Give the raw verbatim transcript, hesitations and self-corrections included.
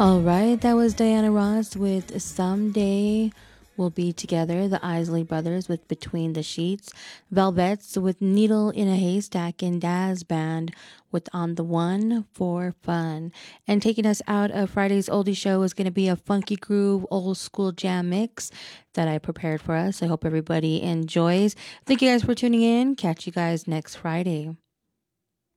All right, that was Diana Ross with Someday We'll Be Together, the Isley Brothers with Between the Sheets, Velvets with Needle in a Haystack, and Daz Band with On the One for Fun. And taking us out of Friday's Oldie Show is going to be a funky groove old school jam mix that I prepared for us. I hope everybody enjoys. Thank you guys for tuning in. Catch you guys next Friday.